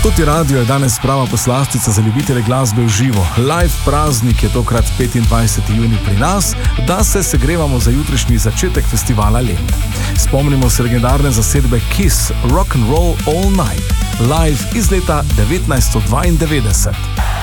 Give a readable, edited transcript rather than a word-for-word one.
Proti radio je danes prava poslastica za ljubitelje glasbe v živo. Live praznik je tokrat 25. juni pri nas, da se segrevamo za jutrišnji začetek festivala Lent. Spomnimo se legendarne zasedbe Kiss Rock and Roll All Night, live iz leta 1992.